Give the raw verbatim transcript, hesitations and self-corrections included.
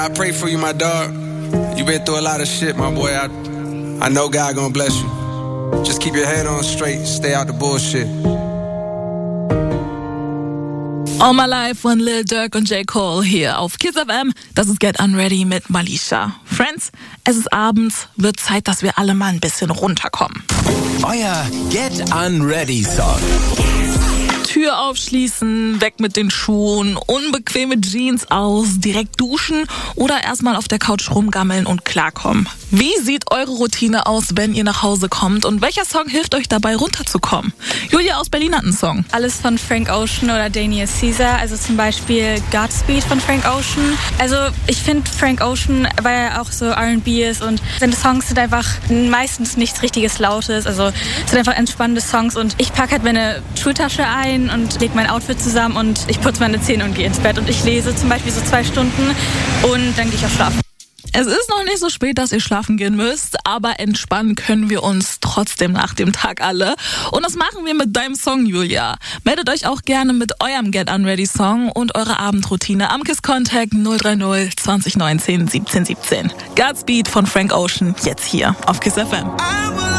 I pray for you, my dog. You've been through a lot of shit, my boy. I, I know God gonna bless you. Just keep your head on straight. Stay out the bullshit. All My Life von Lil Durk und J. Cole hier auf Kiss F M. Das ist Get Unready mit Malisha. Friends, es ist abends, wird Zeit, dass wir alle mal ein bisschen runterkommen. Euer Get Unready Song. Tür aufschließen, weg mit den Schuhen, unbequeme Jeans aus, direkt duschen oder erstmal auf der Couch rumgammeln und klarkommen. Wie sieht eure Routine aus, wenn ihr nach Hause kommt und welcher Song hilft euch dabei runterzukommen? Julia aus Berlin hat einen Song. Alles von Frank Ocean oder Daniel Caesar, also zum Beispiel Godspeed von Frank Ocean. Also ich finde Frank Ocean, weil er auch so R and B ist und seine Songs sind einfach meistens nichts richtiges Lautes, also es sind einfach entspannende Songs und ich packe halt meine Schultasche ein und lege mein Outfit zusammen und ich putze meine Zähne und gehe ins Bett und ich lese zum Beispiel so zwei Stunden und dann gehe ich auch schlafen. Es ist noch nicht so spät, dass ihr schlafen gehen müsst, aber entspannen können wir uns trotzdem nach dem Tag alle. Und das machen wir mit deinem Song, Julia. Meldet euch auch gerne mit eurem Get Unready Song und eurer Abendroutine am Kiss Contact null drei null zwanzig neunzehn siebzehn siebzehn. Godspeed von Frank Ocean, jetzt hier auf Kiss F M.